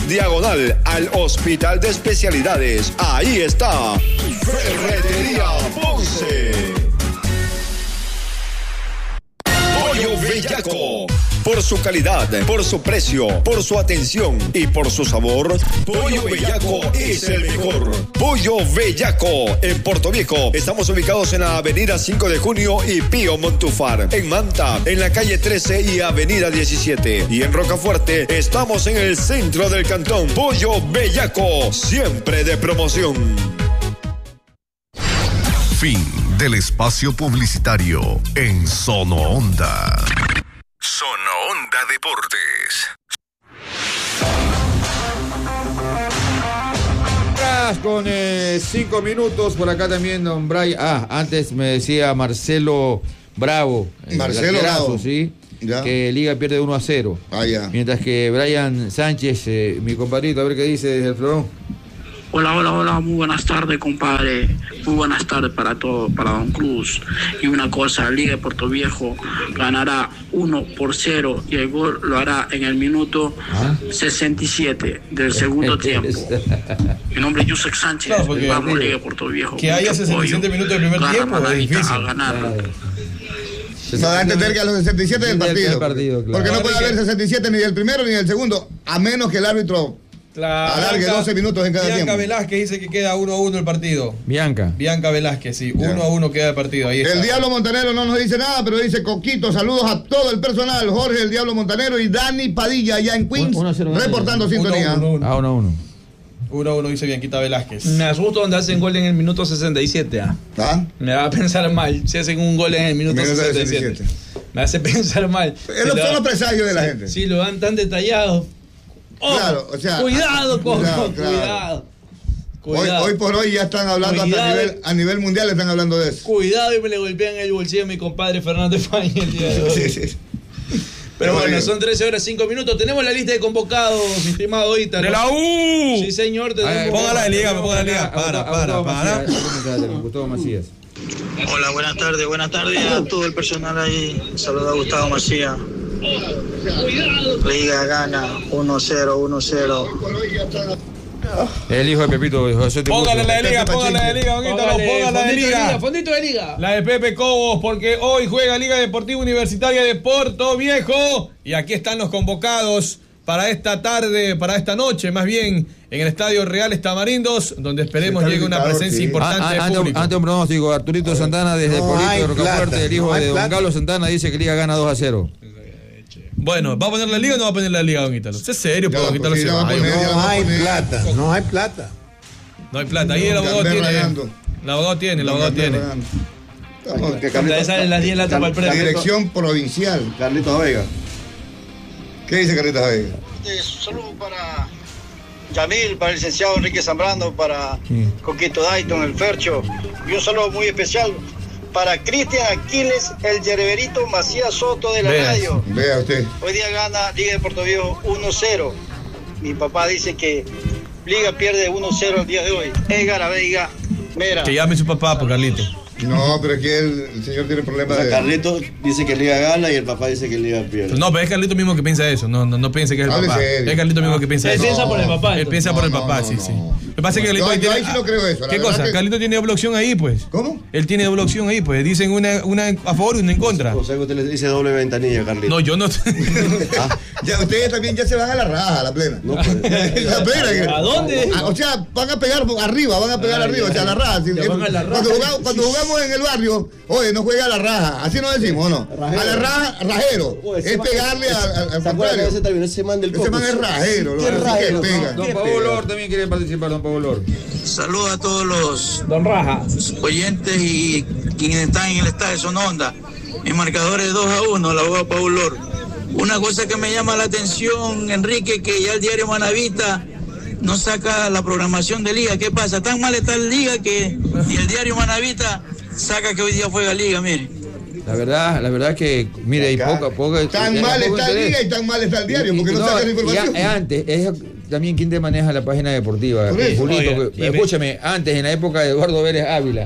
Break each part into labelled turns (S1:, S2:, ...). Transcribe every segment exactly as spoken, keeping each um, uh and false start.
S1: diagonal al Hospital de Especialidades. Ahí está, Ferretería Ponce. Pollo Bellaco. Por su calidad, por su precio, por su atención y por su sabor, Pollo Bellaco es el mejor. Pollo Bellaco en Puerto Viejo. Estamos ubicados en la avenida cinco de junio y Pío Montúfar. En Manta, en la calle trece y avenida diecisiete. Y en Rocafuerte, estamos en el centro del cantón. Pollo Bellaco, siempre de promoción.
S2: Fin del espacio publicitario en Sono Onda. Sono Onda Deportes.
S3: Con eh, cinco minutos por acá también, don Brian. Ah, antes me decía Marcelo Bravo.
S4: Marcelo Bravo,
S3: sí. Ya. Que Liga pierde uno a cero.
S4: Ah, ya.
S3: Mientras que Brian Sánchez, eh, mi compadrito, a ver qué dice desde el Florón.
S5: Hola, hola, hola, muy buenas tardes, compadre. Muy buenas tardes para todo, para Don Cruz. Y una cosa, Liga de Puerto Viejo ganará uno por cero y el gol lo hará en el minuto ¿Ah? sesenta y siete del segundo tiempo. Mi nombre es Yusek Sánchez.
S6: Claro, porque,
S5: vamos, Liga de Puerto Viejo.
S6: Que haya sesenta y siete minutos del primer tiempo es difícil.
S5: A ganar.
S4: Se da a entender que a los sesenta y siete del partido. partido claro. Porque no puede haber sesenta y siete ni del primero ni del segundo, a menos que el árbitro
S6: Claro.
S4: alargue doce minutos en cada
S6: Bianca
S4: tiempo.
S6: Bianca Velázquez dice que queda uno a uno el partido.
S3: Bianca.
S6: Bianca Velázquez, sí. uno a uno queda el partido. Ahí está.
S4: El Diablo Montanero no nos dice nada, pero dice Coquito, saludos a todo el personal. Jorge, el Diablo Montanero y Dani Padilla allá en Queens, uno, uno, reportando uno, sintonía.
S6: uno, uno.
S3: Ah, uno a uno.
S6: uno a uno dice Bianquita Velázquez.
S7: Me asusto donde hacen gol en el minuto sesenta y siete. ¿Ah?
S4: ¿Ah?
S7: Me va a pensar mal si hacen un gol en el minuto, minuto sesenta y siete. sesenta y siete. Me hace pensar mal.
S4: Si son los presagios de la
S7: si,
S4: gente.
S7: Si lo dan tan detallado. Oh,
S4: claro, o sea,
S7: cuidado, Coco,
S4: cuidado,
S7: cuidado.
S4: Cuidado. Hoy, hoy por hoy ya están hablando cuidado, hasta a nivel, a nivel mundial están hablando de eso.
S7: Cuidado y me le golpean el bolsillo a mi compadre Fernando Faña el día de hoy. Sí, sí. Pero bueno, son trece horas cinco minuros. Tenemos la lista de convocados, mi estimado Ítalo.
S6: ¡De la U!
S7: Sí, señor.
S6: Póngala de liga, póngala de liga. Para, para, para.
S3: Gustavo Macías.
S8: Hola, buenas tardes, buenas tardes a todo el personal ahí. Saludos a Gustavo Macías. Liga gana uno cero, uno cero.
S3: El hijo de Pepito José.
S6: Póngale la de liga, póngale la de liga, don Ítalo, póngale la de liga.
S7: Fondito de liga.
S6: La de Pepe Cobos, porque hoy juega Liga Deportiva Universitaria de Puerto Viejo. Y aquí están los convocados para esta tarde, para esta noche, más bien, en el Estadio Reales Tamarindos, donde esperemos llegue una presencia sí. importante
S3: a, a,
S6: de público.
S3: Ante un pronóstico, Arturito Santana desde no Polito de Rocafuerte, el hijo no de Don Galo Santana, dice que Liga gana dos a cero.
S6: Bueno, ¿va a poner la liga o no va a poner la liga, don Ítalo? ¿Es serio?
S4: Ya,
S6: Don Ítalo,
S4: sí, no,
S6: Ay,
S4: no,
S9: no hay plata, no hay plata.
S6: No hay plata, ahí el abogado tiene. El abogado tiene, el abogado tiene.
S7: Salen las diez latas para el premio.
S4: La dirección provincial.
S9: Carlitos Vega.
S4: ¿Qué dice Carlitos Vega?
S8: Saludos para Yamil, para el licenciado Enrique Zambrano, para sí. Coquito Dayton, el Fercho. Y un saludo muy especial para Cristian Aquiles, el yerberito Macías Soto de la
S4: Vea,
S8: radio.
S4: Vea usted.
S8: Hoy día gana Liga de Puerto Viejo uno cero. Mi papá dice que Liga pierde uno cero el día de hoy. Edgar Veiga Mera.
S6: Que llame su papá, por Carlito.
S4: No, pero es que el, el señor tiene problemas.
S9: O sea,
S4: de...
S9: Carlitos dice que Liga gana y el papá dice que Liga pierde.
S6: No, pero es Carlito mismo que piensa eso. No, no, no piense que es el
S4: Hable
S6: papá.
S4: serio.
S6: Es Carlito mismo que piensa
S7: Él
S6: eso.
S7: Él piensa por el papá.
S6: Él
S7: entonces.
S6: piensa
S4: no,
S6: por el
S4: no,
S6: papá,
S4: no,
S6: sí,
S4: no.
S6: sí. Lo que pasa es que Carlito
S4: yo,
S6: tiene...
S4: yo ahí sí no creo eso.
S6: ¿Qué cosa?
S4: Que...
S6: Carlito tiene doble opción ahí, pues.
S4: ¿Cómo?
S6: Él tiene doble opción ahí, pues. Dicen una, una a favor y una en contra.
S9: O sea que usted le dice doble ventanilla, Carlito.
S6: No, yo no.
S4: ah. Ya ustedes también ya se van a la raja, a la plena.
S9: No, pues.
S4: La plena.
S7: ¿A dónde?
S4: Ah, o sea, van a pegar arriba, van a pegar ay, arriba, ay, o sea, a la raja. Si,
S7: van a la raja.
S4: Cuando, jugamos, cuando jugamos en el barrio, oye, no juega a la raja. Así no decimos, ¿no? Rajero. A la raja, rajero. Oye, es pegarle es, al, al contrario.
S9: Ese, también, ese man del
S4: ese man es rajero.
S9: ¿Qué
S4: ¿no?
S9: rajero?
S4: Que pega.
S3: Don Pablo Lor también quiere participar, don Pablo Lor.
S8: Saludos a todos los
S7: Don Raja.
S8: oyentes y quienes están en el estadio Son Onda. Mi marcador es dos a uno, la abogado Pablo Lor. Una cosa que me llama la atención, Enrique, que ya el diario Manavita no saca la programación de Liga. ¿Qué pasa? Tan mal está la Liga que ni el diario Manavita saca que hoy día juega Liga, mire.
S3: La verdad, la verdad que, mire, hay poca, poca...
S4: Tan mal está el Liga y tan mal está el diario, porque no, no saca la información.
S3: Ya, antes, es también quien te maneja la página deportiva. Julito,
S4: Oye,
S3: que, escúchame, antes, en la época de Eduardo Vélez Ávila,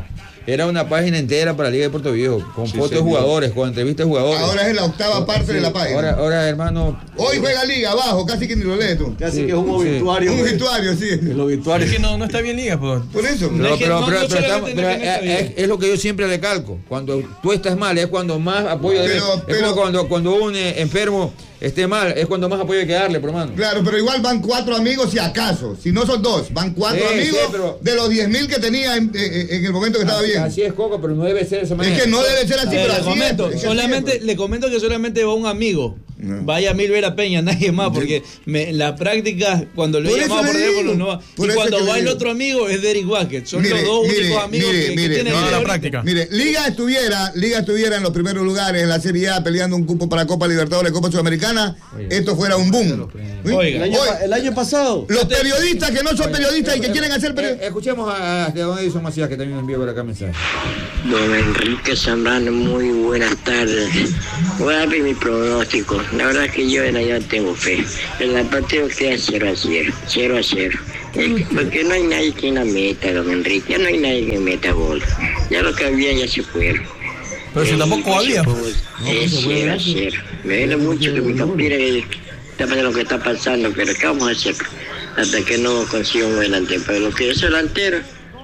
S3: era una página entera para la Liga de Puerto Viejo, con sí, fotos de jugadores, con entrevistas de jugadores.
S4: Ahora es la octava parte sí, de la página.
S3: Ahora, ahora, hermano.
S4: Hoy juega Liga abajo, casi que ni lo lees tú.
S9: Casi
S4: sí,
S9: que es un obituario.
S4: Sí. Un obituario, sí.
S9: El obituario.
S6: Es que no, no está bien Liga, por,
S4: por eso.
S3: Pero, no, pero, no, pero, no pero, estamos, pero es, es, es lo que yo siempre recalco. Cuando tú estás mal, es cuando más apoyo debes. Es pero, como cuando, cuando un eh, enfermo esté mal, es cuando más apoyo hay que darle, por hermano.
S4: Claro, pero igual van cuatro amigos si acaso. Si no son dos, van cuatro sí, amigos sí, pero, de los diez mil que tenía en, en, en el momento que estaba
S3: así,
S4: bien.
S3: Así es, Coco, pero no debe ser de esa manera.
S4: Es que no debe ser así,
S7: eh,
S4: pero
S7: le
S4: así
S7: comento,
S4: es,
S7: solamente,
S4: es
S7: le comento que solamente va un amigo. No. Vaya Milvera Peña, nadie más, porque me, la práctica, cuando lo he llamado por teléfono, no va. Y cuando va el otro amigo es Derek Wackett. Son mire, los dos mire, únicos amigos mire, que,
S4: mire,
S7: que tienen
S6: no, la práctica.
S4: Mire, Liga estuviera, Liga estuviera en los primeros lugares en la Serie A peleando un cupo para Copa Libertadores, Copa Sudamericana, oiga, esto fuera un boom.
S9: Oiga, el año, Oiga, el año pasado.
S4: Los periodistas que no son oiga, periodistas eh, y que eh, quieren hacer periodistas.
S3: Eh, escuchemos a Don Edison Macías, que también envió por acá mensaje.
S10: Don Enrique Zambrano, muy buenas tardes. Voy a ver mi pronóstico. La verdad es que yo en allá tengo fe. En el partido queda cero a cero. cero a cero. Eh, porque no hay nadie que la meta, don Enrique. Ya no hay nadie que meta gol. Ya lo que había ya se fueron.
S6: Pero si eh, tampoco había.
S10: Es cero a cero. Me duele mucho que mi campira está pasando lo que está pasando, pero ¿qué vamos a hacer? Hasta que no consiga un delantero. Pero lo que es delantero,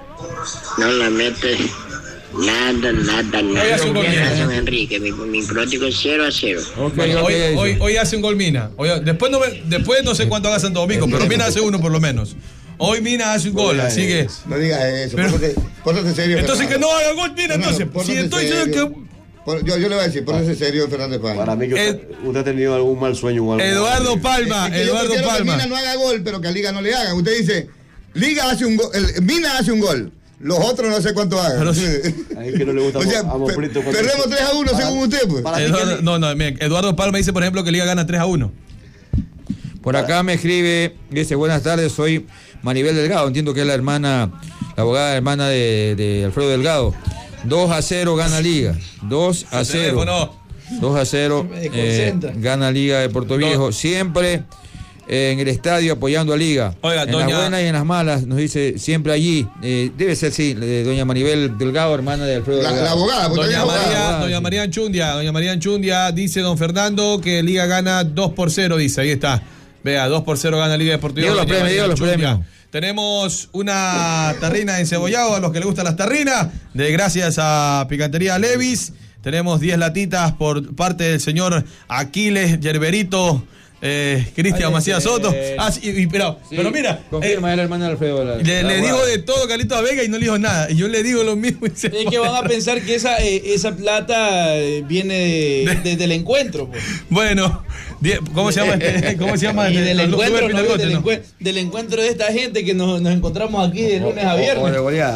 S10: no la mete. Nada, nada, nada. Hoy Enrique, mi, mi pronóstico es cero a cero.
S6: Okay, bueno, okay, hoy, hoy, hoy hace un gol Mina. Hoy, después, no, después no sé cuánto haga Santo Domingo, pero Mina hace uno por lo menos. Hoy Mina hace un gol, así que.
S4: No digas eso, pórtate, pórtate serio.
S6: Entonces
S4: Fernando.
S6: Que no haga gol Mina, entonces.
S4: No,
S6: si estoy diciendo que.
S4: Por, yo, yo le voy a decir, póngase serio, Fernando España.
S9: Para mí que Ed, usted ha tenido algún mal sueño o algo.
S6: Eduardo Palma,
S4: es que
S6: Eduardo
S4: yo
S6: Palma.
S4: Que Mina no haga gol, pero que a Liga no le haga. Usted dice, Liga hace un gol, el, Mina hace un gol. Los otros no sé cuánto hagan.
S9: Ahí que no le gusta.
S4: O sea, a pe perdemos tres a uno para, según usted, pues.
S6: Eduardo, no, no, mira, Eduardo Palma dice, por ejemplo, que Liga gana tres a uno.
S3: Por acá me escribe, dice, buenas tardes, soy Maribel Delgado, entiendo que es la hermana, la abogada hermana de, de Alfredo Delgado. dos a cero gana Liga. dos a cero. dos a cero eh, gana Liga de Puerto Viejo. Siempre eh, en el estadio apoyando a Liga.
S6: Oiga,
S3: en
S6: doña...
S3: las buenas y en las malas, nos dice siempre allí. Eh, debe ser, sí, eh, doña Maribel Delgado, hermana de Alfredo
S4: la,
S3: Delgado.
S4: La abogada.
S6: Doña,
S4: abogada,
S6: María,
S4: abogada,
S6: doña
S4: sí.
S6: María Anchundia, doña María Anchundia dice don Fernando que Liga gana dos por cero, dice, ahí está. Vea, dos por cero gana Liga Deportiva.
S3: Digo los premios, digo los premios.
S6: Tenemos una tarrina encebollado a los que les gustan las tarrinas, de gracias a Picantería Levis. Tenemos diez latitas por parte del señor Aquiles Yerberito. Eh, Cristian Macías Soto. Eh, ah, sí, y, pero, sí, pero mira.
S3: Confirma, eh, el hermano de Alfredo. La,
S6: le
S3: la
S6: le dijo de todo Carlitos Vega y no le dijo nada. Y yo le digo lo mismo.
S7: Es que van a pensar que esa, eh, esa plata viene de, de, del encuentro. Pues.
S6: Bueno, ¿cómo se llama? Este, ¿Cómo se llama?
S7: Y del,
S6: el,
S7: encuentro, no, del, ¿no? encuentro, del encuentro de esta gente que nos, nos encontramos aquí de lunes a viernes.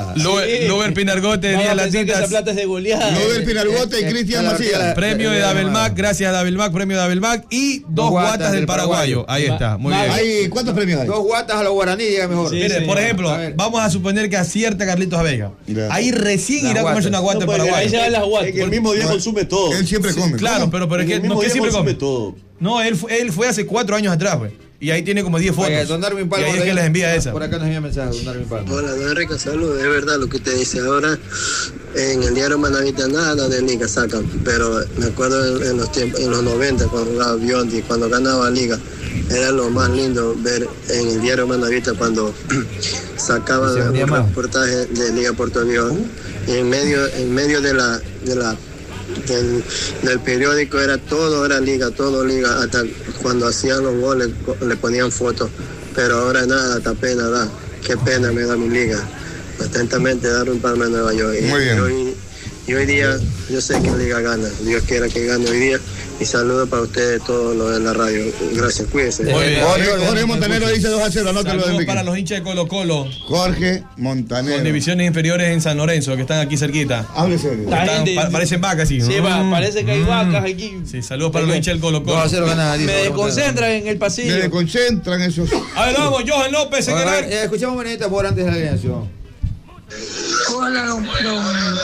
S6: Lober Pinargote, diez latitas.
S7: Esa plata es de goleada.
S4: Lober Pinargote y Cristian Macías.
S6: Premio de Dabelmac, gracias a Dabelmac, premio de Dabelmac. Y dos guatas del paraguayo. Ahí está, muy bien.
S4: Hay, ¿cuántos premios hay?
S3: Dos guatas a los guaraní, diga mejor.
S6: Sí, Mire, sí, por ejemplo, a vamos a suponer que acierta Carlitos Vega. Ya. Ahí recién las irá guatas. A comerse una guata no, en Paraguay.
S7: Ahí se van las guatas.
S9: Es que el mismo día no, consume todo.
S4: Él siempre come.
S6: Sí, claro, pero, pero es que, no, que siempre come
S9: todo.
S6: No, él, él fue hace cuatro años atrás, güey. Y ahí tiene como diez fotos. Oye,
S3: don Darwin Palma,
S6: y ahí es que les envía esa.
S3: Por acá nos envía mensaje, don Darwin Palma.
S11: Hola, don Enrique, saludos. Es verdad lo que usted dice ahora. En el diario Manavita nada de Liga sacan. Pero me acuerdo en, en los tiempos, en los noventa, cuando jugaba Biondi, cuando ganaba Liga. Era lo más lindo ver en el diario Manavita cuando sacaban un reportaje de Liga Puerto Viejo. Y en medio, en medio de la, de la Del, del periódico era todo, era Liga, todo Liga, hasta cuando hacían los goles le ponían fotos, pero ahora nada, hasta pena da, qué pena me da mi Liga. Atentamente, Darwin Palma de Nueva York.
S4: Muy bien.
S11: Y hoy, y hoy día yo sé que Liga gana, Dios quiera que gane hoy día, y saludos para ustedes todos los de la radio. Gracias, cuídense.
S4: Jorge, Jorge Montanero dice dos a cero, anótalo.
S6: Saludos para los hinchas de Colo Colo.
S4: Jorge Montanero.
S6: Con divisiones inferiores en San Lorenzo, que están aquí cerquita.
S4: Hable serio.
S6: Están, pa parecen vacas, sí.
S7: Sí, va, parece que hay vacas aquí.
S6: Sí, saludos para los hinchas del Colo Colo.
S3: dos a cero gana,
S7: me desconcentran en el pasillo.
S4: Me desconcentran esos.
S6: A ver, vamos, Johan López.
S3: En el... eh, escuchamos Benedita por antes de la alineación.
S12: Hola, don, don,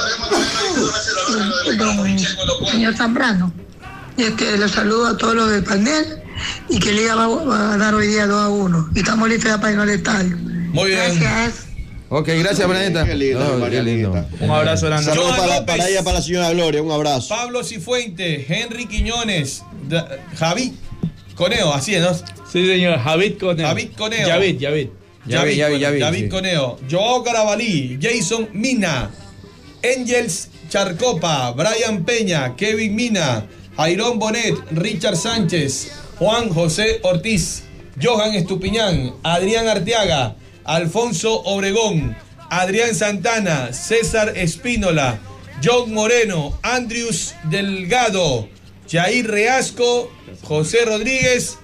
S12: don, don señor Zambrano. Este, los saludo a todos los del panel y que Liga va, va a ganar hoy día dos a uno. Y estamos listos ya para ir al estadio.
S6: Muy bien.
S12: Gracias.
S3: Ok, gracias, Planeta.
S9: Qué lindo,
S3: Oh,
S9: María
S3: qué lindo.
S9: Linda.
S7: Un abrazo grande.
S9: Saludos
S6: Johan
S9: para,
S6: López.
S9: para ella, para la señora Gloria, un abrazo.
S6: Pablo Cifuentes, Henry Quiñones, Da- Javi Coneo, así es, ¿no?
S7: Sí, señor. Javid Coneo.
S6: Javid Coneo.
S7: Javid, Javid.
S3: Yavid, Yavid, Yavid,
S6: David
S3: sí.
S6: Coneo, Joao Carabalí, Jason Mina, Angels Charcopa, Brian Peña, Kevin Mina, Jairón Bonet, Richard Sánchez, Juan José Ortiz, Johan Estupiñán, Adrián Arteaga, Alfonso Obregón, Adrián Santana, César Espínola, John Moreno, Andrews Delgado, Jair Reasco, José Rodríguez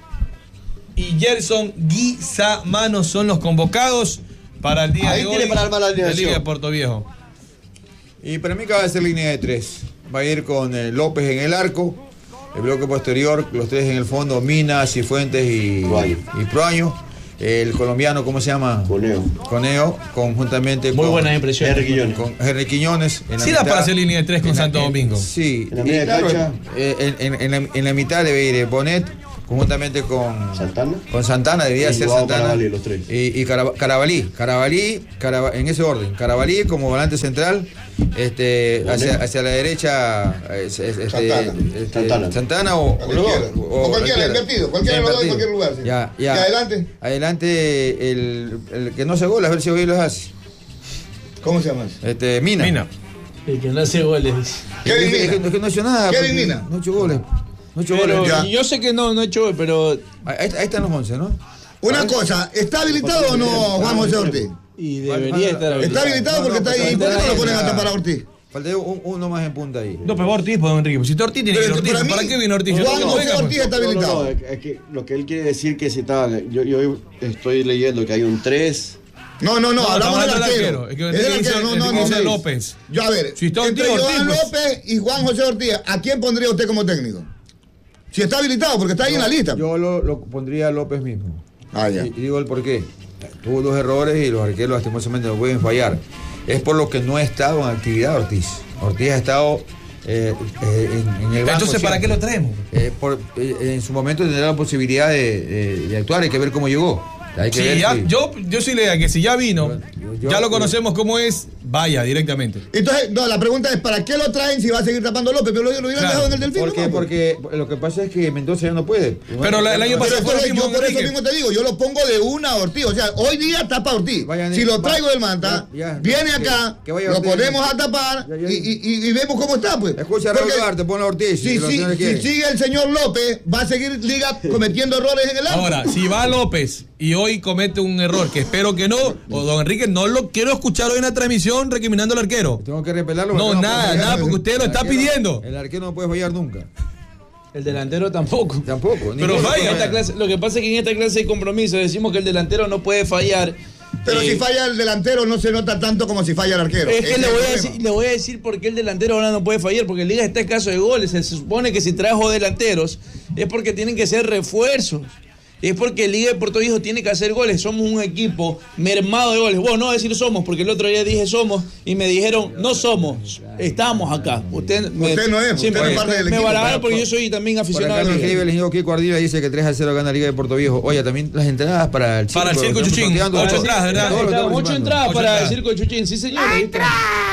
S6: y Gerson Guizamano son los convocados para el día
S9: Ahí
S6: de
S9: tiene
S6: hoy
S9: para armar la
S6: de
S9: alineación.
S6: Liga de Puerto Viejo.
S3: Y para mí que va a ser línea de tres. Va a ir con eh, López en el arco, el bloque posterior, los tres en el fondo, Mina, Cifuentes y
S9: Proaño.
S3: y Proaño. El colombiano, ¿cómo se llama?
S9: Coneo.
S3: Coneo, conjuntamente
S7: Muy
S3: con,
S7: buenas impresiones.
S9: Henry Quiñones.
S3: con Henry Quiñones. En la
S6: Sí da
S3: mitad.
S6: para hacer línea de tres con
S3: En la-
S6: Santo
S3: en-
S6: Domingo.
S3: Sí,
S9: En la
S3: y
S9: media
S3: claro,
S9: cancha.
S3: eh, en, en- en la, en la mitad debe ir Bonet, conjuntamente con
S9: Santana.
S3: Con Santana, debía
S9: Y
S3: ser
S9: Joao
S3: Santana.
S9: Carabalí, los tres.
S3: Y, y Caraba- Carabalí, Carabalí, Caraba- en ese orden. Carabalí como volante central, este,
S9: Bonet.
S3: hacia, hacia la derecha, eh, es- es- este,
S4: Santana.
S3: este,
S9: Santana.
S3: Santana o,
S4: A la
S3: o los dos,
S4: izquierda. O cualquiera,
S3: la izquierda.
S4: invertido, cualquiera de los dos en
S3: Invertido.
S4: cualquier lugar, sí.
S3: Ya, ya.
S4: ¿Y adelante?
S3: Adelante el, el que no hace goles, a ver si hoy los hace.
S4: ¿Cómo se llama?
S3: Este, Mina.
S6: Mina.
S7: El que no hace goles. dice.
S4: Kevin
S3: Es que- es que-
S4: Mina.
S3: es que no ha hecho nada.
S4: Kevin
S3: porque
S4: Mina.
S3: No ha hecho goles. No ha hecho
S7: Pero
S3: goles.
S4: Ya.
S7: yo sé que no, no he hecho, pero.
S3: Ahí, ahí están los once, ¿no?
S4: Una cosa, ¿está habilitado o no Juan José Ortiz?
S7: Y debería estar habilitado.
S4: Está habilitado porque está ahí. ¿Por qué no lo ponen a tapar a Ortiz?
S3: Falta un- uno más en punta ahí.
S6: No, pero Ortiz, pues, don Enrique. Si está Ortiz, tiene que ir
S4: Pero
S6: Ortiz.
S4: para mí,
S6: ¿Para qué viene Ortiz?
S4: Juan
S6: No,
S4: José
S6: venga, pues.
S4: Ortiz está
S9: No, no,
S4: habilitado.
S9: no, es es que lo que él quiere decir que si está. Yo, yo estoy leyendo que hay un tres.
S4: No, no, no,
S6: No,
S4: hablamos del
S6: estamos hablando
S4: arquero.
S6: del arquero. Es que
S4: Es del
S6: Enrique
S4: arquero, no,
S6: dice-
S4: no,
S6: Enrique
S4: no.
S6: dice
S4: no.
S6: López.
S4: Yo, a ver,
S6: Si está
S4: entre
S6: Ortiz,
S4: Johan
S6: Ortiz, pues.
S4: López y Juan José Ortiz, ¿a quién pondría usted como técnico? Si está habilitado, porque está ahí en la lista.
S3: Yo lo, lo pondría a López mismo.
S4: Ah, ya.
S3: Y, y digo el por qué. Tuvo dos errores y los arqueros lastimosamente no pueden fallar. Es por lo que no ha estado en actividad Ortiz. Ortiz ha estado eh, eh, en, en el banco
S6: Entonces, ¿para qué
S3: siempre.
S6: lo traemos?
S3: Eh, por- eh, en su momento tendrá la posibilidad de, de- de actuar. Hay que ver cómo llegó. Hay que
S6: Sí,
S3: ver
S6: ya,
S3: si-
S6: yo, yo sí le diría que si ya vino,
S3: yo-
S6: ya lo
S3: yo-
S6: conocemos cómo es, vaya directamente.
S4: Entonces, no, la pregunta es, ¿para qué lo traen si va a seguir tapando a López? Pero lo, lo hubieran
S6: Claro.
S4: dejado en el Delfín.
S3: ¿Por qué?
S4: ¿no?
S3: Porque lo que pasa es que Mendoza ya no puede.
S6: Pero la- el año
S4: Pero
S6: pasado fue lo
S4: entonces,
S6: mismo,
S4: yo por eso
S6: Enrique.
S4: mismo te digo, yo lo pongo de una a Ortiz. O sea, hoy día tapa a Ortiz.
S3: Vayan,
S4: si lo
S3: va-
S4: traigo del Manta,
S3: ya, ya,
S4: viene
S3: que-
S4: acá,
S3: que vaya
S4: lo
S3: Ortiz.
S4: ponemos a tapar
S3: Ya, ya.
S4: y, y- y vemos cómo está, pues.
S3: Escucha a
S4: Porque
S3: Raúl Duarte, ponle a Ortiz.
S4: Si,
S3: que los
S4: si-
S3: señores
S4: si
S3: quieren.
S4: sigue el señor López, va a seguir Liga cometiendo errores en el arco.
S6: Ahora, si va López y hoy comete un error, que espero que no, o don Enrique, no lo quiero escuchar hoy en la transmisión recriminando al arquero.
S3: Tengo que repelarlo.
S6: No,
S3: porque
S6: nada,
S3: puede fallar.
S6: nada, porque usted lo
S3: El
S6: está
S3: arquero-
S6: pidiendo.
S3: El arquero no puede fallar nunca.
S7: El delantero tampoco.
S3: Tampoco.
S6: Pero
S3: ninguno
S6: vaya,
S3: puede
S7: En esta
S3: fallar.
S7: clase- lo que pasa es que en esta clase de compromiso decimos que el delantero no puede fallar.
S4: Pero
S7: Eh,
S4: si falla el delantero no se nota tanto como si falla el arquero.
S7: Es
S4: Ese
S7: que le
S4: el
S7: voy, a
S4: problema.
S7: decir, le voy a decir por qué el delantero ahora no puede fallar, porque Liga está escaso de goles. Se supone que si trajo delanteros es porque tienen que ser refuerzos. Es porque Liga de Puerto Viejo tiene que hacer goles. Somos un equipo mermado de goles. Bueno, no voy a decir somos, porque el otro día dije somos y me dijeron no somos, estamos acá. Usted, me,
S4: Usted no es,
S7: sí,
S4: usted no
S7: me-
S4: es parte del
S7: me
S4: equipo.
S7: baragaron porque yo soy también
S3: Por
S7: aficionado
S3: acá
S7: a
S3: nos
S7: Liga.
S3: escribe el ingeniero Kiko Ardila, dice que tres a cero gana Liga de Puerto Viejo. Oye, también las entradas para el circo.
S6: Para el circo
S3: lo estamos
S6: Chuchín,
S3: sorteando.
S6: ocho
S3: Todos-
S6: entradas, ¿verdad?
S3: todos lo
S7: Ahí están,
S3: estamos
S7: ocho
S3: participando.
S7: entradas
S6: Ocho
S7: para
S6: entradas.
S7: el Circo Chuchín, sí señor. Ahí están.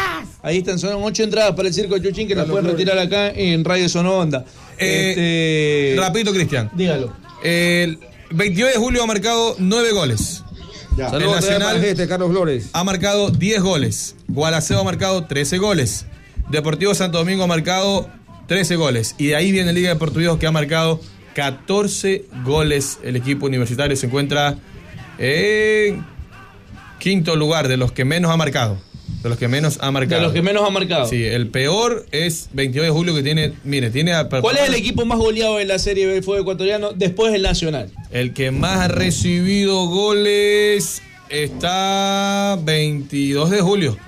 S7: Ahí están, son ocho entradas para el Circo Chuchín que las pueden retirar acá en Radio Sononda.
S6: Eh,
S7: este...
S6: Rapidito, Cristian.
S7: Dígalo.
S6: El veintidós de julio ha marcado nueve goles.
S9: Ya.
S3: Saludos
S6: El
S3: a
S6: Nacional-
S3: Nacional este, Carlos Flores.
S6: Ha marcado diez goles. Gualaceo ha marcado trece goles. Deportivo Santo Domingo ha marcado trece goles. Y de ahí viene Liga de Puerto Viejo que ha marcado catorce goles. El equipo universitario se encuentra en quinto lugar de los que menos ha marcado. De los que menos ha marcado.
S7: De los que menos ha marcado.
S6: Sí, el peor es veintidós de julio que tiene, mire, tiene... a-
S7: ¿Cuál es el equipo más goleado de la Serie B del fútbol ecuatoriano después del Nacional?
S6: El que más ha recibido goles está veintidós de julio.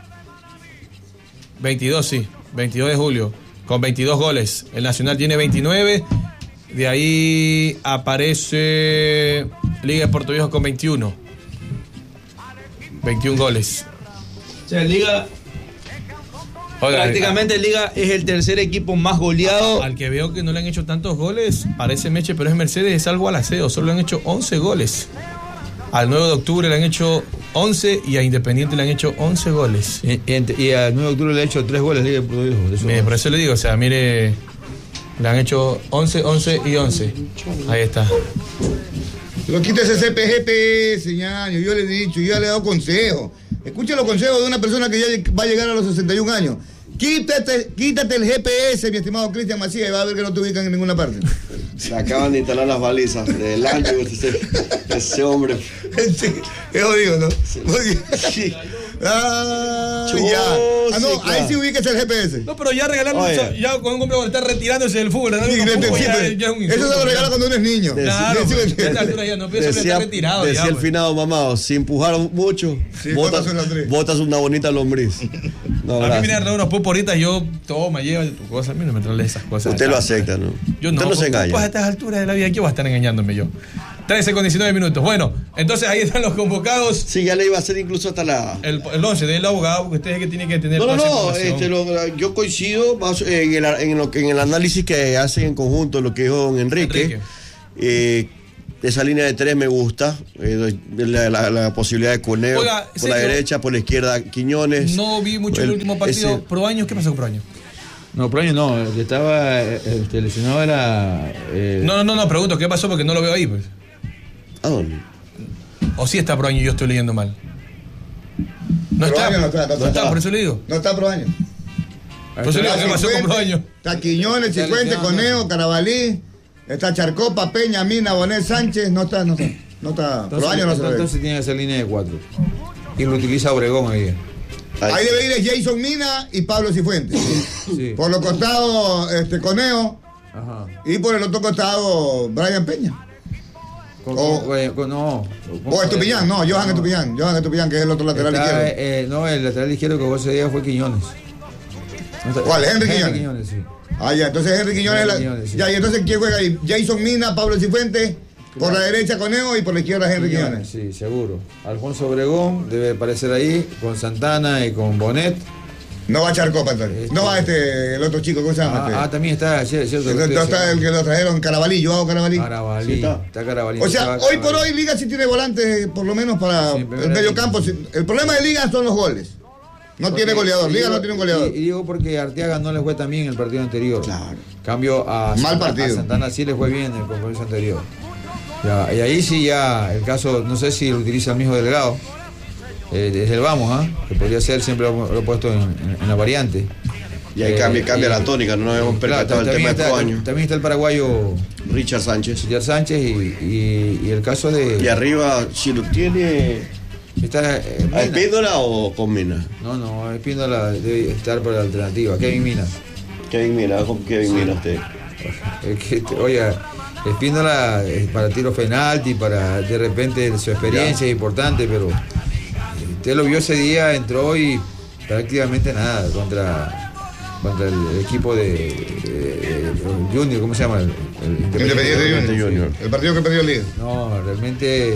S6: veintidós, sí. veintidós de julio. Con veintidós goles. El Nacional tiene veintinueve. De ahí aparece Liga de Puerto Viejo con veintiuno. veintiún goles.
S7: O sea, Liga,
S6: Oiga,
S7: prácticamente Liga es el tercer equipo más goleado.
S6: Al que veo que no le han hecho tantos goles, parece Meche, pero es Mercedes, es algo al aseo. Solo le han hecho once goles. Al nueve de octubre le han hecho once y a Independiente le han hecho once goles.
S3: Y, y, y a nueve de octubre le ha hecho tres goles Liga de Puerto Viejo.
S6: Mire, por eso le digo, o sea, mire, le han hecho once, once y once. Ahí está.
S4: Pero quítese ese G P S, ñaño, yo le he dicho, yo ya le he dado consejo. Escuche los consejos de una persona que ya va a llegar a los sesenta y un años. Quítate, quítate el G P S, mi estimado Cristian Macías, y va a ver que no te ubican en ninguna parte.
S9: Se acaban de instalar las balizas delante ese, ese hombre.
S4: Sí, es jodido, ¿no? Sí. Ah, ya. Ah, no, ahí sí ubicas el G P S.
S6: No, pero ya regalando, ya con un hombre está retirándose del fútbol. ¿No?
S4: Sí,
S6: Fútbol,
S4: ya, ya es un eso se lo regala cuando uno es niño.
S6: Claro, a esta altura ya no pienso que está retirado.
S9: Decía
S6: ya,
S9: el
S6: pues.
S9: finado mamado, si empujaron mucho, sí, botas, botas una bonita lombriz. No,
S6: a mí me dan unos poporitas, yo toma, lleva tu cosa, a mí no me trae esas cosas.
S9: Usted lo acepta, ¿no?
S6: Yo no,
S9: Usted no se engaña.
S6: Pues a estas alturas de la vida, ¿qué voy a estar engañándome yo? trece con diecinueve minutos. Bueno, entonces ahí están los convocados.
S9: Sí, ya le iba a hacer incluso hasta la...
S6: El, el once del abogado, porque usted es el que tiene que tener...
S9: No, no, no, este, lo, yo coincido más en el, en, lo, en el análisis que hacen en conjunto, lo que dijo don Enrique. Enrique. Eh, esa línea de tres me gusta, eh, la, la, la posibilidad de Coneo, Oiga, por serio, la derecha, por la izquierda Quiñones.
S6: No vi mucho el, el último partido. Ese... Proaños, ¿qué pasó con Proaños?
S3: No, Proaños no, el que estaba este, lesionado era...
S6: Eh... No, no, no, no, pregunto, ¿qué pasó? Porque no lo veo ahí, pues.
S9: ¿A dónde?
S6: O si sí está Proaños y yo estoy leyendo mal. No está,
S4: no está, no,
S6: no está, por eso le digo.
S4: No está Proaños.
S6: Por eso le digo, ¿qué pasó con Proaños?
S4: Está Quiñones, Cifuentes, Coneo, Carabalí, está Charcopa, Peña, Mina, Bonet, Sánchez, no está, no está. No está. Proaños no se ve.
S3: Entonces tiene que ser línea de cuatro. Y lo utiliza Obregón ahí.
S4: Ahí, ahí debe ir Jason Mina y Pablo Cifuentes. Sí. Por los costados, este, Coneo. Ajá. Y por el otro costado, Brian Peña.
S3: Con, o, con, con, no,
S4: o Estupiñán, no, Johan no. Estupiñán, Johan Estupiñán, que es el otro lateral
S3: Está,
S4: izquierdo.
S3: Eh, no, el lateral izquierdo que vos ese día fue Quiñones.
S4: No, ¿cuál? Henry, Henry Quiñones.
S3: Quiñones, sí.
S4: Ah, ya, entonces Henry Quiñones. Henry la, Quiñones sí. Ya, y entonces ¿quién juega ahí? Jason Mina, Pablo Cifuentes, claro. Por la derecha Coneo y por la izquierda Henry Quiñones.
S3: Quiñones. Sí, seguro. Alfonso Obregón debe aparecer ahí, con Santana y con Bonet.
S4: No va a Charcopa entonces. Este... No va este, el otro chico, ¿cómo se llama?
S3: Ah,
S4: este?
S3: ah también está, cierto.
S4: Entonces está el que lo trajeron, Carabalí, Joao Carabalí.
S3: Carabalí, sí, está. está Carabalí.
S4: O sea, hoy por hoy Liga sí tiene volantes, por lo menos para sí, el medio campo. El problema de Liga son los goles. No porque tiene goleador, Liga digo, no tiene un goleador.
S3: Y, y digo porque Arteaga no le fue tan bien en el partido anterior.
S4: Claro.
S3: Cambio a,
S4: Mal
S3: Santana,
S4: partido.
S3: a Santana sí le fue bien en el compromiso anterior. Ya, y ahí sí ya el caso, no sé si lo utiliza el mismo Delgado. Eh, desde el vamos, ¿ah? ¿eh? Que podría ser, siempre lo, lo he puesto en, en, en la variante.
S9: Y ahí eh, cambia, cambia eh, la tónica, no nos hemos percatado
S3: claro,
S9: el tema
S3: está,
S9: de Proaños.
S3: También está el paraguayo
S9: Richard Sánchez.
S3: Richard Sánchez y, y, y el caso de...
S9: Y arriba, si lo tiene...
S3: Está, eh,
S9: ¿A Espíndola o con Mina?
S3: No, no, Espíndola debe estar por la alternativa. Kevin Mina.
S9: Kevin Mina, ¿con Kevin Mina usted?
S3: Es que, oiga, Espíndola para tiro penalti, para de repente su experiencia ya. Es importante, pero usted lo vio ese día, entró y prácticamente nada contra... contra el equipo de, de, de, de Junior, ¿cómo se llama? El,
S4: el Independiente Junior. Junior. El partido que perdió el Liga.
S3: No, realmente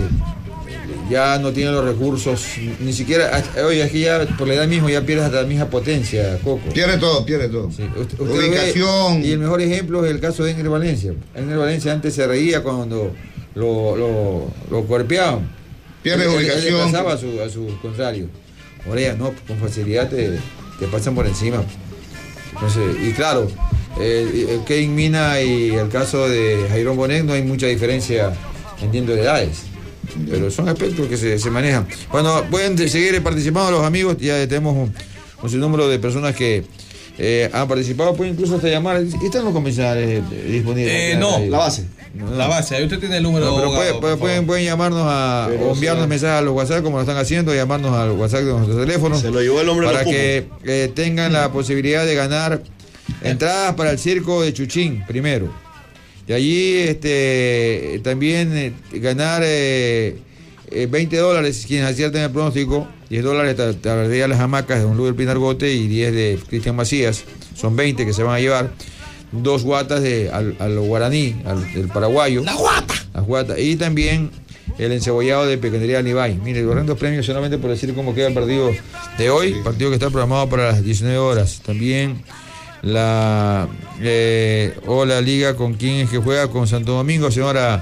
S3: ya no tiene los recursos, ni siquiera, oye, es que ya por la edad mismo ya pierdes hasta la misma potencia, Coco.
S4: Pierde todo, pierde todo.
S3: Sí. Usted, usted ubicación. Ve, y el mejor ejemplo es el caso de Enger Valencia. Enger Valencia antes se reía cuando lo, lo, lo cuerpeaban.
S4: Pierde él, ubicación.
S3: Él le pasaba a su, a su contrario. Ahora ya no, con facilidad te, te pasan por encima. Entonces, y claro, el, el Kevin Mina y el caso de Jairón Bonet no hay mucha diferencia, entiendo, de edades, pero son aspectos que se, se manejan. Bueno, pueden seguir participando los amigos, ya tenemos un, un número de personas que eh, han participado, pueden incluso hasta llamar. ¿Están los convencionales disponibles?
S6: Eh, no,
S9: la base.
S6: No, no. La base, ahí usted tiene el número.
S3: No, pero abogado, puede, pueden, pueden llamarnos a, pero o enviarnos sí. mensajes a los WhatsApp, como lo están haciendo, llamarnos al WhatsApp de nuestros teléfonos.
S9: Se lo llevó el hombre
S3: para que eh, tengan la posibilidad de ganar entradas para el circo de Chuchín, primero. Y allí este, también eh, ganar eh, eh, veinte dólares quienes acierten el pronóstico, diez dólares de las hamacas de don Luis Pinargote y diez de Cristian Macías. Son veinte que se van a llevar. Dos guatas de, al, al guaraní, al, del paraguayo.
S6: ¡La guata!
S3: La guata. Y también el encebollado de Pequeñería Alibay. Mire, los rendos premios solamente por decir cómo queda el partido de hoy. Sí. Partido que está programado para las diecinueve horas. También la eh, o la liga con quien es que juega con Santo Domingo, señora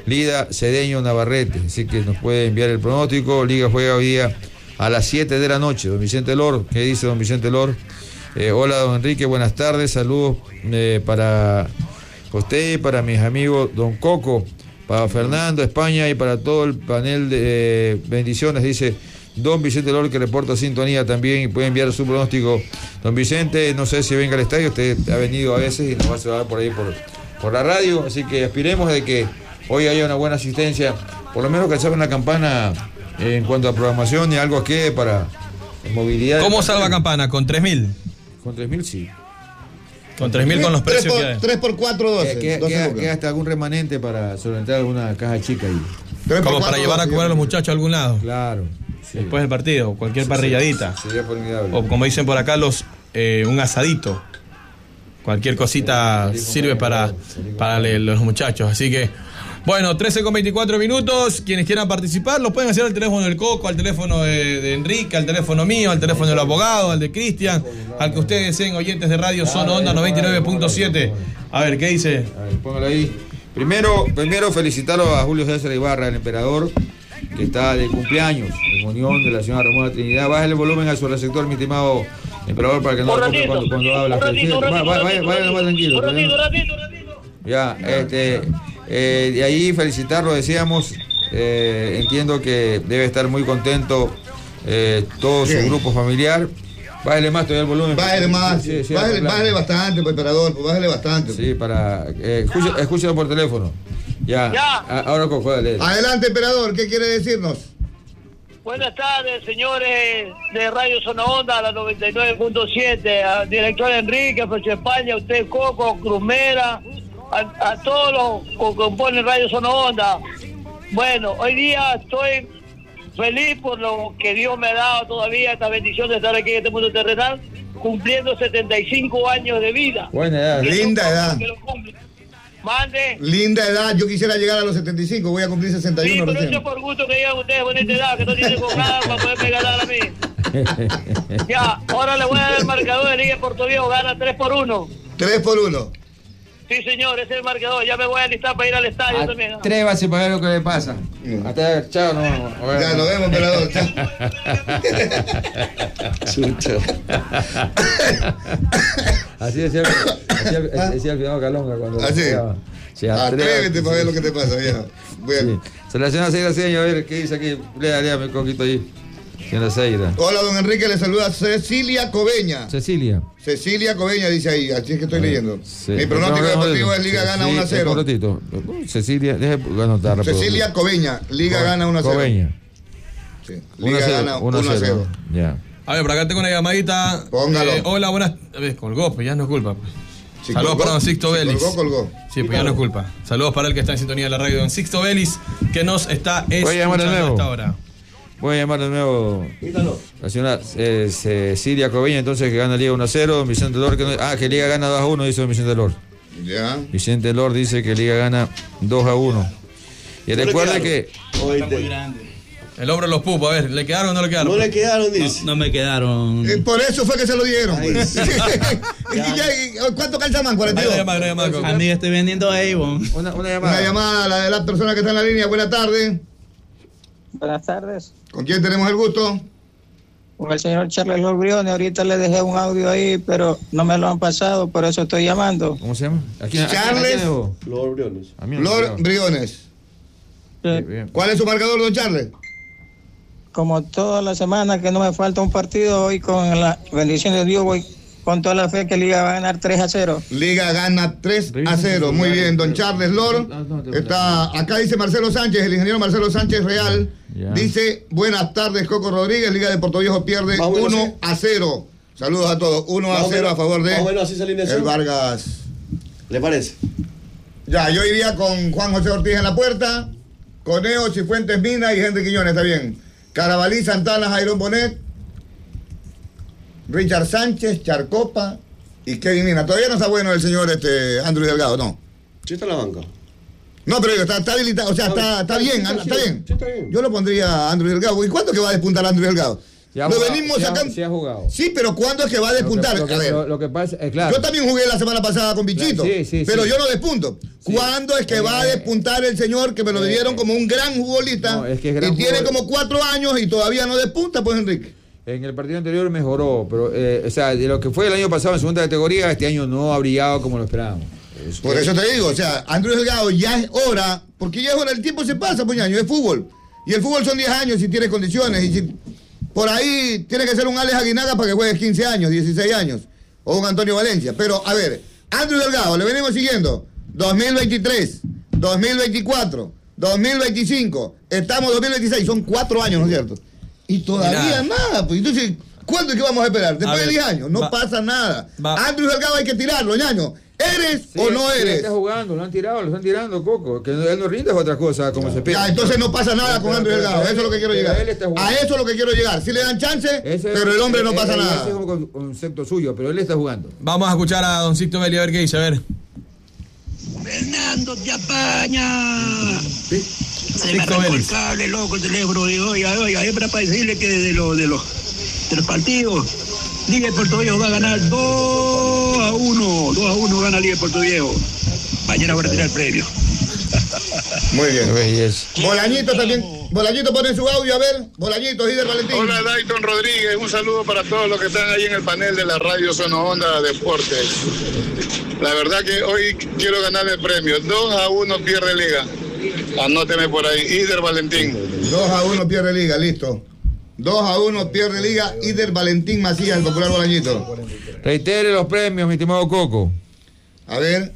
S3: Lida Cedeño Navarrete. Así que nos puede enviar el pronóstico. Liga juega hoy día a las siete de la noche. Don Vicente Lor, ¿qué dice don Vicente Lor? Eh, hola, don Enrique, buenas tardes. Saludos eh, para usted y para mis amigos don Coco, para Fernando, España, y para todo el panel de eh, bendiciones, dice don Vicente Lor, que reporta sintonía también y puede enviar su pronóstico. Don Vicente, no sé si venga al estadio, usted ha venido a veces y nos va a saludar por ahí por, por la radio, así que aspiremos de que hoy haya una buena asistencia, por lo menos que salga una campana en cuanto a programación y algo que para movilidad.
S6: ¿Cómo salva campana? ¿Con tres mil?
S3: Con tres mil sí.
S6: Con tres mil con los precios que hay.
S4: tres por cuatro, doce.
S3: Queda hasta algún remanente para solventar alguna caja chica ahí.
S6: Como para llevar a comer a los muchachos a algún lado.
S3: Claro. Sí.
S6: Después del partido, cualquier sí, parrilladita.
S3: Sería formidable.
S6: O como dicen por acá, los eh, un asadito. Cualquier cosita sirve para, para los muchachos. Así que, bueno, trece con veinticuatro minutos. Quienes quieran participar, lo pueden hacer al teléfono del Coco, al teléfono de, de Enrique, al teléfono mío, al teléfono del abogado, al de Cristian, al que ustedes deseen, oyentes de Radio Zona Onda noventa y nueve punto siete. A ver, ¿qué dice?
S3: A ver, póngalo ahí. Primero, primero felicitarlo a Julio César Ibarra, el emperador, que está de cumpleaños, en unión de la señora Ramona Trinidad. Bájale el volumen a su receptor, mi estimado emperador, para que no lo ponga cuando, cuando habla. Vaya, vaya más tranquilo. Un ratito, un ratito, un ratito. Ya, este, eh, de ahí felicitarlo, decíamos, eh, entiendo que debe estar muy contento eh, todo su grupo familiar. Bájale más todavía el volumen.
S4: Bájale más, sí, sí, bájale, bájale bastante, pues, emperador, bájale bastante.
S3: Sí, para, eh, escúchalo, escúchalo por teléfono. Ya,
S13: ya.
S3: A, ahora Coco, dale.
S4: Adelante, emperador, ¿qué quiere decirnos?
S13: Buenas tardes, señores de Radio Zona Onda, la noventa y nueve punto siete, al director Enrique, a Fecha España, a usted Coco, Cruzmera, a, a todos los que componen Radio Zona Onda. Bueno, hoy día estoy feliz por lo que Dios me ha dado todavía, esta bendición de estar aquí en este mundo terrenal, cumpliendo setenta y cinco años de vida.
S3: Buena edad.
S4: Linda edad.
S13: Mande.
S4: Linda edad, yo quisiera llegar a los setenta y cinco, voy a cumplir sesenta y uno.
S13: Sí, pero
S4: recién.
S13: eso es por gusto que llegan ustedes con esta edad, que no tienen con nada para poderme ganar a mí. Ya, ahora le voy a dar el marcador de Liga de Puerto Viejo, gana tres por uno.
S4: tres por uno.
S13: Sí, señor, ese es el marcador, ya me voy a listar para ir al estadio a también. ¿No?
S3: Atrévase para ver lo que le pasa. Mm. Hasta, chao, no vamos.
S4: Ya, nos vemos, emperador.
S3: Así decía, así decía el final Calonga cuando
S4: así.
S3: Se
S4: atrévete para ver lo que te pasa, viejo. Bueno.
S3: Sí. Se la señora Seira Seña, a ver qué dice aquí. Lea, lea, me coquito ahí. Señora Seira.
S4: Hola, don Enrique, le saluda Cecilia Coveña.
S3: Cecilia.
S4: Cecilia Coveña dice ahí, así es que estoy leyendo. Sí. Mi pronóstico deportivo es Liga gana uno a cero.
S3: Un ratito. Cecilia, deje anotar.
S4: Cecilia Coveña, Liga Co gana uno a cero.
S3: Coveña.
S4: Sí. Liga gana uno a cero.
S3: Ya.
S6: A ver, por acá tengo una llamadita.
S4: Póngalo.
S6: Eh, hola, buenas. A ver, colgó, pues ya no es culpa. Pues.
S4: Si
S6: Saludos
S4: colgó,
S6: para don Sixto
S4: si
S6: Vélez.
S4: Colgó, colgó.
S6: Sí, pues ya no es culpa. Saludos para el que está en sintonía de la radio, don Sixto Vélez, que nos está escuchando a esta hora.
S3: Voy a llamar de nuevo la señora eh, Cecilia Coveña, entonces que gana Liga uno a cero. Don Vicente Lor, que no, ah, que Liga gana dos a uno, dice don Vicente Lor.
S4: Ya.
S3: Vicente Lor dice que Liga gana dos a uno. Y
S9: no
S3: recuerde que.
S7: Está muy grande.
S6: El hombre de los pupos, a ver, ¿le quedaron o no le quedaron?
S9: No le quedaron, dice.
S7: No, no me quedaron.
S4: Eh, por eso fue que se lo dieron. Pues. ¿Cuánto calza man? cuarenta y dos.
S6: Hay una llamada, una llamada,
S7: a mí estoy vendiendo Avon.
S3: Una, una llamada.
S4: Una llamada, la de la persona que está en la línea. Buenas tardes.
S14: Buenas tardes.
S4: ¿Con quién tenemos el gusto?
S14: Con el señor Charles Lord Briones. Ahorita le dejé un audio ahí, pero no me lo han pasado, por eso estoy llamando.
S3: ¿Cómo se llama? ¿Aquí,
S4: Charles
S9: Lord Briones.
S4: Lord Briones.
S14: Sí.
S4: ¿Cuál es su marcador, don Charles?
S14: Como toda la semana que no me falta un partido, hoy con la bendición de Dios voy con toda la fe que Liga va a ganar tres a cero.
S4: Liga gana tres a cero. Muy bien, don Charles Lord. Está, acá dice Marcelo Sánchez, el ingeniero Marcelo Sánchez Real. Dice, buenas tardes, Coco Rodríguez. Liga de Puerto Viejo pierde uno a cero. Saludos a todos. uno a cero a favor de
S9: bueno, así
S4: el Vargas.
S9: ¿Le parece?
S4: Ya, yo iría con Juan José Ortiz en la puerta, Coneo, Cifuentes Mina y Henry Quiñones, está bien. Carabalí, Santana, Jairón Bonet, Richard Sánchez, Charcopa y Kevin Mina. Todavía no está bueno el señor este Andrew Delgado, ¿no?
S9: Sí está en la banca.
S4: No, pero está, está habilitado, o sea, está, está bien, está bien. Yo lo pondría a Andrew Delgado. ¿Y cuándo que va a despuntar Andrew Delgado?
S3: Ya
S4: lo
S3: jugado,
S4: venimos
S3: se
S4: sacando.
S3: Ha, se ha jugado.
S4: Sí, pero ¿cuándo es que va a despuntar?
S3: Lo que, lo que,
S4: a ver,
S3: lo, lo que pasa es claro.
S4: Yo también jugué la semana pasada con Bichito,
S3: claro, sí, sí,
S4: pero
S3: sí.
S4: yo no despunto. Sí. ¿Cuándo es que eh, va a despuntar el señor que me lo dieron eh, como un gran futbolista no, es que es gran y tiene futbol... como cuatro años y todavía no despunta, pues, Enrique?
S3: En el partido anterior mejoró, pero, eh, o sea, de lo que fue el año pasado en segunda categoría, este año no ha brillado como lo esperábamos.
S4: Es, Por eso te digo, o sea, Andrés Delgado, ya es hora, porque ya es hora, el tiempo se pasa, pues, año, es fútbol. Y el fútbol son diez años si tienes condiciones, y si por ahí tiene que ser un Alex Aguinaga para que juegues quince años, dieciséis años, o un Antonio Valencia. Pero, a ver, Andrés Delgado, le venimos siguiendo, dos mil veintitrés, dos mil veinticuatro, dos mil veinticinco, estamos dos mil veintiséis, son cuatro años, ¿no es cierto? Y todavía nada, nada pues, entonces, ¿cuándo es que vamos a esperar? Después a de diez años, no va, pasa nada. Va. Andrés Delgado hay que tirarlo, ñaño. ¿Eres sí, o no eres?
S3: Sí, está jugando, lo han tirado, lo están tirando, Coco. Que él no rinde es otra cosa, como se espera.
S4: Ya, entonces no pasa nada con Andrés Delgado, eso es lo que quiero llegar. A eso es lo que quiero llegar. Si le dan chance, ese, pero el hombre no pasa
S3: ese,
S4: nada.
S3: Ese es un concepto suyo, pero él está jugando.
S6: Vamos a escuchar a don Sixto Belli a ver qué dice, a ver.
S15: Fernando te apaña. ¿Sí? Se me arrancó el cable, loco, el teléfono. Oiga, oiga, es para decirle que de los de los de los partidos, Liga de Puerto Viejo va a ganar dos a uno. dos a uno gana Liga de Puerto Viejo. Mañana voy a tirar el premio.
S4: Muy bien. Bolañito también. Bolañito pone su audio, a ver. Bolañito, Hider Valentín.
S16: Hola, Dayton Rodríguez. Un saludo para todos los que están ahí en el panel de la radio Zona Onda Deportes. La verdad que hoy quiero ganar el premio. dos a uno pierde Liga. Anóteme por ahí. Hider Valentín.
S4: dos a uno pierde Liga, listo. dos a uno pierde Liga. Hider Valentín Macías, el popular Bolañito.
S3: Reitere los premios, mi estimado Coco.
S4: A ver.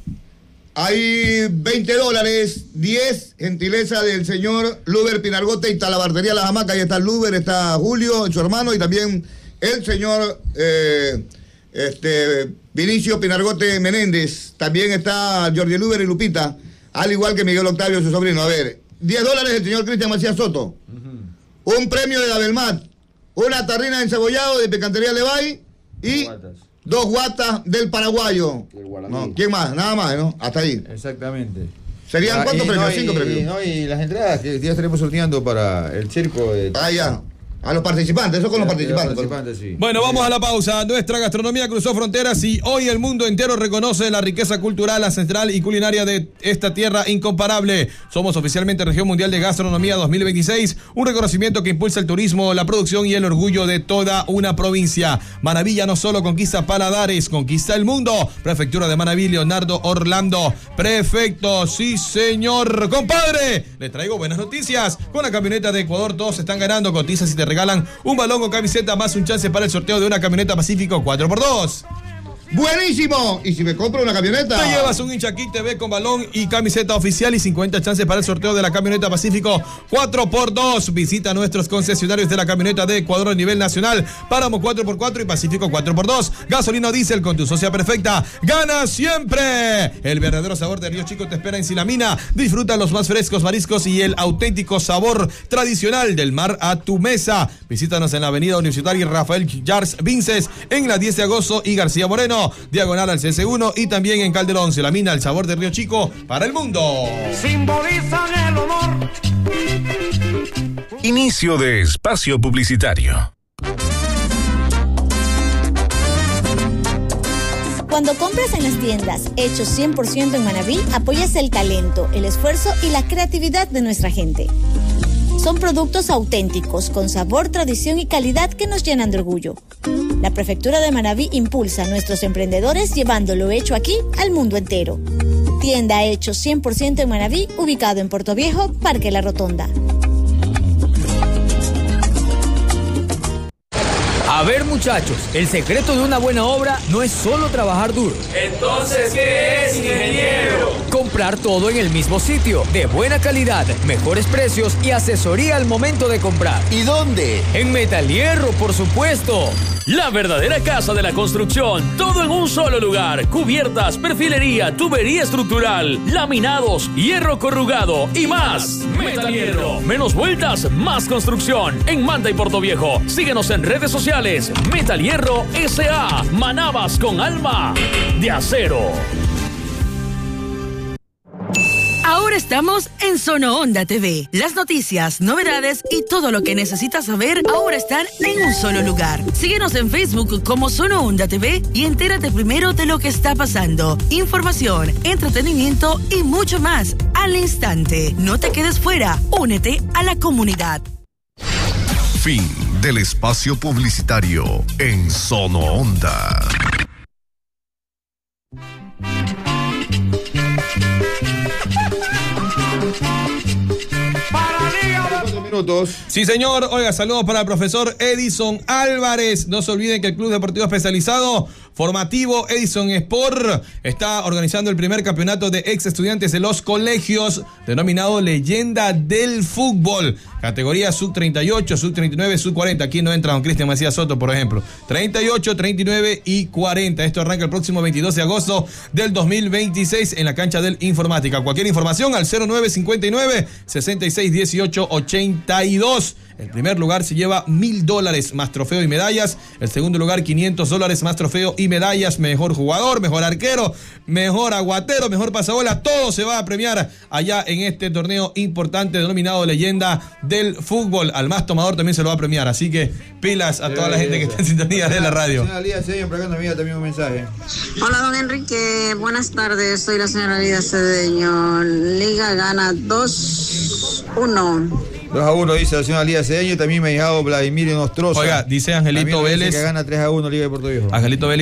S4: Hay veinte dólares, diez, gentileza del señor Luber Pinargote y Talabartería La Hamaca. Ahí está Luber, está Julio, su hermano, y también el señor eh, este, Vinicio Pinargote Menéndez. También está Jordi Luber y Lupita, al igual que Miguel Octavio, su sobrino. A ver, diez dólares el señor Cristian Macías Soto. Uh-huh. Un premio de la Belmat, una tarrina de encebollado de Picantería Levay y... dos guatas del paraguayo. No, ¿quién más? Nada más, ¿no? Hasta ahí.
S3: Exactamente.
S4: ¿Serían ah, cuántos premios?
S3: No,
S4: Cinco
S3: y,
S4: premios.
S3: Y, no, y las entradas que ya estaremos sorteando para el circo. De...
S4: Ah, ya. A los participantes, eso con los participantes.
S3: Los participantes sí.
S6: Bueno, vamos a la pausa. Nuestra gastronomía cruzó fronteras y hoy el mundo entero reconoce la riqueza cultural, ancestral y culinaria de esta tierra incomparable. Somos oficialmente Región Mundial de Gastronomía dos mil veintiséis, un reconocimiento que impulsa el turismo, la producción y el orgullo de toda una provincia. Manabí ya no solo conquista paladares, conquista el mundo. Prefectura de Manabí, Leonardo Orlando. Prefecto, sí señor. Compadre, les traigo buenas noticias. Con la camioneta de Ecuador todos están ganando, cotizas y te regalan un balón o camiseta más un chance para el sorteo de una camioneta Pacífico cuatro por dos.
S4: ¡Buenísimo! ¿Y si me compro una camioneta?
S6: Te llevas un hincha Kit T V con balón y camiseta oficial y cincuenta chances para el sorteo de la camioneta Pacífico cuatro por dos. Visita nuestros concesionarios de la camioneta de Ecuador a nivel nacional. Páramo cuatro por cuatro y Pacífico cuatro por dos. Gasolina o diésel con tu socia perfecta. ¡Gana siempre! El verdadero sabor de Río Chico te espera en Silamina. Disfruta los más frescos mariscos y el auténtico sabor tradicional del mar a tu mesa. Visítanos en la avenida Universitaria Rafael Yars Vinces, en la diez de agosto y García Moreno, diagonal al C S uno, y también en Calderón. Silamina, el sabor de Río Chico para el mundo.
S2: Simbolizan el honor. Inicio de espacio publicitario.
S17: Cuando compras en las tiendas hechos cien por ciento en Manabí, apoyas el talento, el esfuerzo y la creatividad de nuestra gente. Son productos auténticos, con sabor, tradición y calidad que nos llenan de orgullo. La Prefectura de Manabí impulsa a nuestros emprendedores llevando lo hecho aquí al mundo entero. Tienda Hechos cien por ciento en Manabí, ubicado en Puerto Viejo, Parque La Rotonda.
S18: A ver, muchachos, el secreto de una buena obra no es solo trabajar duro.
S19: Entonces, ¿qué es, ingeniero?
S18: Comprar todo en el mismo sitio, de buena calidad, mejores precios y asesoría al momento de comprar.
S19: ¿Y dónde?
S18: En Metal Hierro, por supuesto.
S20: La verdadera casa de la construcción, todo en un solo lugar. Cubiertas, perfilería, tubería estructural, laminados, hierro corrugado y más. Metal Hierro. Menos vueltas, más construcción. En Manta y Puerto Viejo. Síguenos en redes sociales. Metal Hierro S A. Manabas con alma de acero.
S21: Ahora Ahora estamos en Sono Onda T V. Las noticias, novedades y todo lo que necesitas saber ahora están en un solo lugar. Síguenos en Facebook como Sono Onda T V y entérate primero de lo que está pasando. Información, entretenimiento y mucho más al instante. No te quedes fuera. Únete a la comunidad.
S22: Fin del espacio publicitario en Sono Onda.
S6: Minutos. Sí, señor. Oiga, saludos para el profesor Edison Álvarez. No se olviden que el Club Deportivo Especializado Formativo Edison Sport está organizando el primer campeonato de ex estudiantes de los colegios, denominado Leyenda del Fútbol. Categoría sub treinta y ocho, sub treinta y nueve, sub cuarenta. Aquí no entra don Cristian Macías Soto, por ejemplo. treinta y ocho, treinta y nueve y cuarenta. Esto arranca el próximo veintidós de agosto del dos mil veintiséis en la cancha del Informática. Cualquier información al cero nueve cincuenta y nueve, sesenta y seis, dieciocho, ochenta y dos. El primer lugar se lleva mil dólares más trofeo y medallas. El segundo lugar, quinientos dólares más trofeo y medallas. Mejor jugador, mejor arquero, mejor aguatero, mejor pasabola. Todo se va a premiar allá en este torneo importante denominado Leyenda del Fútbol. Al más tomador también se lo va a premiar. Así que pilas a toda la gente que está en sintonía de la radio.
S3: La señora Lía Cedeño, por acá nos envía también un mensaje.
S23: Hola, don Enrique. Buenas tardes. Soy la señora Lía Cedeño. Liga gana dos uno.
S3: dos a uno dice la señora Lía Cedeño y también me ha llegado Vladimir Nostroza.
S6: Oiga, dice Angelito
S3: Vélez.
S6: Vélez
S3: que gana tres a uno Liga de Puerto Viejo.
S6: Angelito Vélez